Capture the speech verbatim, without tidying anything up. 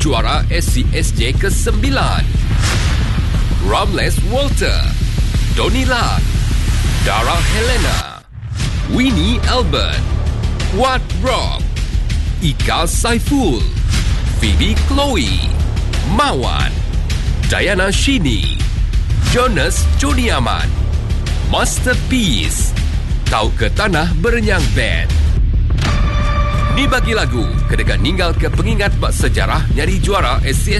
juara S C S J kesembilan. Ramles Walter, Donnie Lat, Dara Helena, Winnie Albert, Wat Rock, Ika Saiful, Phoebe Chloe, Mawan, Diana Shini, Jonas Joniaman, Masterpiece, Tau ke Tanah Berenyang Band. Ni bagi lagu kedekat ninggal ke pengingat bak sejarah nyari juara S C